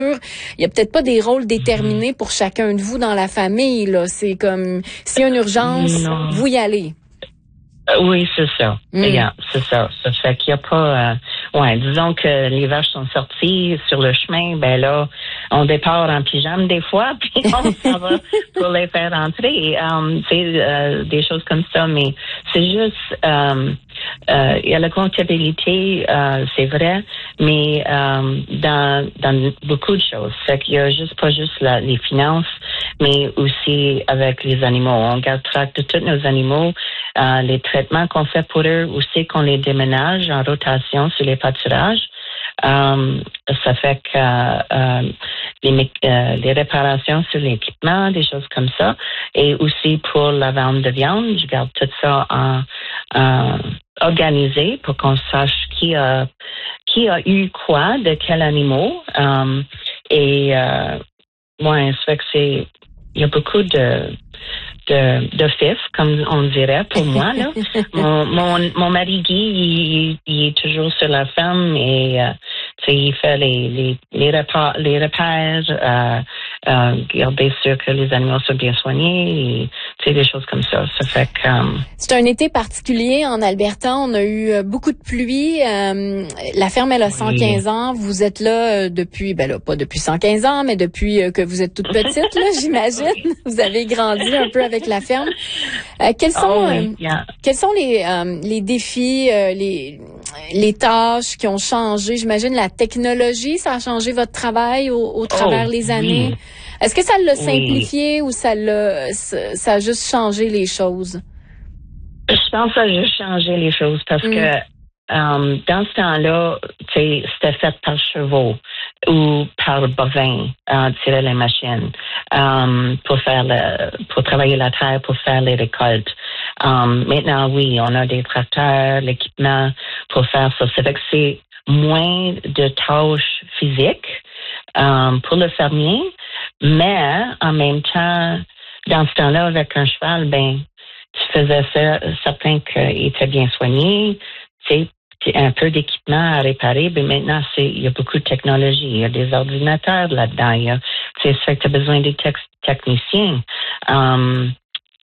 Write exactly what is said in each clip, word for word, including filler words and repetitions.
Il y a peut-être pas des rôles déterminés pour chacun de vous dans la famille, là. C'est comme, s'il y a une urgence, non. vous y allez. Euh, oui, c'est ça. Mm. Yeah, c'est ça. Ça fait qu'il n'y a pas... Euh, ouais, disons que les vaches sont sorties sur le chemin, ben là, on départ en pyjama des fois, puis on s'en va pour les faire entrer. Um, c'est euh, des choses comme ça, mais c'est juste... Um, euh, il y a la comptabilité, euh, c'est vrai, mais euh, dans, dans beaucoup de choses. Fait qu'il y a juste pas juste la, les finances, mais aussi avec les animaux. On garde track de tous nos animaux, euh, les traitements qu'on fait pour eux, aussi qu'on les déménage en rotation sur les pâturages. Um, ça fait que euh, les, euh, les réparations sur l'équipement, des choses comme ça, et aussi pour la vente de viande, je garde tout ça en, en organisé pour qu'on sache qui a qui a eu quoi de quel animaux. Um, et euh, ouais, ça fait que c'est il y a beaucoup de de, de fif, comme on dirait pour moi là. mon, mon mon mari Guy, il, il est toujours sur la ferme et euh, tu sais, il fait les les les repas, les repères, euh, euh, garder sûr que les animaux sont bien soignés, et tu sais, des choses comme ça. Ça fait que um, c'est un été particulier en Alberta. On a eu beaucoup de pluie. Euh, la ferme elle a cent quinze oui. ans. Vous êtes là depuis, ben là pas depuis cent quinze ans, mais depuis que vous êtes toute petite là, j'imagine. Vous avez grandi un peu avec la ferme. Euh, quels sont oh, oui. euh, yeah. quels sont les euh, les défis, euh, les les tâches qui ont changé? J'imagine la technologie, ça a changé votre travail au, au travers oh, les années. Oui. Est-ce que ça l'a oui. simplifié ou ça l'a ça a juste changé les choses? Je pense que ça a juste changé les choses parce mm. que um, dans ce temps-là, tu sais, c'était fait par chevaux ou par bovins, euh, tirer les machines um, pour faire le, pour travailler la terre, pour faire les récoltes. Um, maintenant, oui, on a des tracteurs, l'équipement pour faire ça. C'est vrai que c'est moins de tâches physiques um, pour le fermier, mais en même temps, dans ce temps-là, avec un cheval, ben tu faisais ça, certain qu'il était bien soigné, tu sais, un peu d'équipement à réparer, mais maintenant, c'est, il y a beaucoup de technologie, il y a des ordinateurs là-dedans, il y a, tu sais, ça fait que tu as besoin des tec- techniciens, um,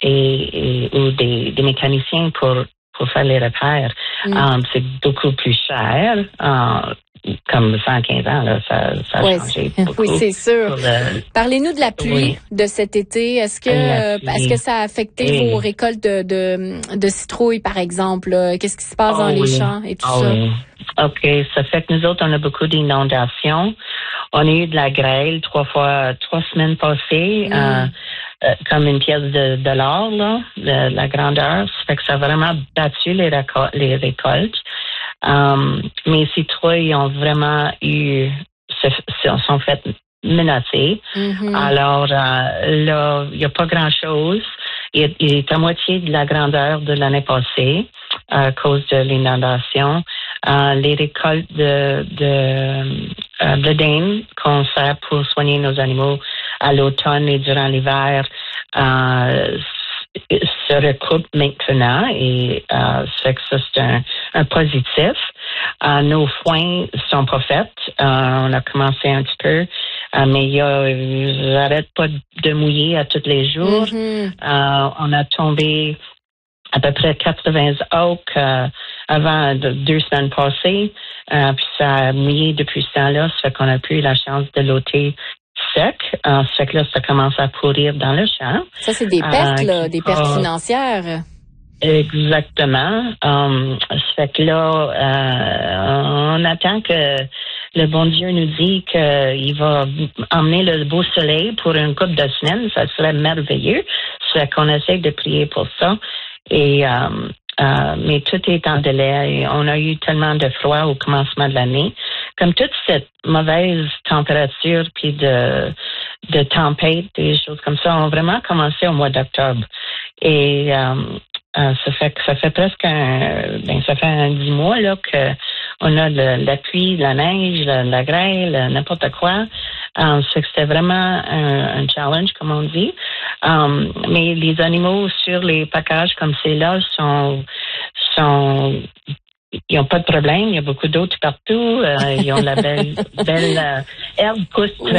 et, et, ou des, des mécaniciens pour, pour faire les repères. Mm. Um, c'est beaucoup plus cher, uh, comme cent quinze ans, là, ça, ça a oui, changé c'est, beaucoup. Oui, c'est sûr. Le... Parlez-nous de la pluie oui. de cet été. Est-ce que euh, est-ce que ça a affecté et... vos récoltes de, de, de citrouilles, par exemple? Qu'est-ce qui se passe oh, dans les oui. champs et tout oh, ça? Oui. OK. Ça fait que nous autres, on a beaucoup d'inondations. On a eu de la grêle trois fois, trois semaines passées, mm. euh, euh, comme une pièce de, de l'or, là, de, de la grandeur. Ça fait que ça a vraiment battu les, récol- les récoltes. Um, mes citrouilles ont vraiment eu, se, se sont faites menacer. Mm-hmm. Alors euh, là, il n'y a pas grand-chose. Il, il est à moitié de la grandeur de l'année passée à cause de l'inondation. Euh, les récoltes de, de euh, bedaine qu'on sert pour soigner nos animaux à l'automne et durant l'hiver euh, se recoupent maintenant et euh, ça fait que ça c'est un, un positif. Euh, nos foins sont pas faits. Euh, on a commencé un petit peu, euh, mais il y a, j'arrête pas de mouiller à tous les jours. Mm-hmm. Euh, on a tombé à peu près quatre-vingts oaks euh, avant de, deux semaines passées. Euh, puis ça a mouillé depuis ce temps-là. Ça fait qu'on a plus la chance de l'ôter sec. Euh, ça fait que là, ça commence à pourrir dans le champ. Ça, c'est des pertes, euh, là, des pertes a... financières. Exactement. Um, ça fait que là, euh, on attend que le bon Dieu nous dit qu'il va emmener le beau soleil pour une couple de semaines. Ça serait merveilleux. Ça fait qu'on essaie de prier pour ça. Et um, euh, mais tout est en délai. Et on a eu tellement de froid au commencement de l'année. Comme toute cette mauvaise température puis de de tempête, des choses comme ça, ont vraiment commencé au mois d'octobre. Et um, euh, ça fait que ça fait presque un, ben ça fait un dix mois là que on a le, la pluie, la neige, la, la grêle, n'importe quoi. Um, ça fait que c'était vraiment un, un challenge, comme on dit. Um, mais les animaux sur les packages comme c'est là sont sont ils n'ont pas de problème. Il y a beaucoup d'eau tout partout. Euh, ils ont la belle, belle euh, herbe pousse très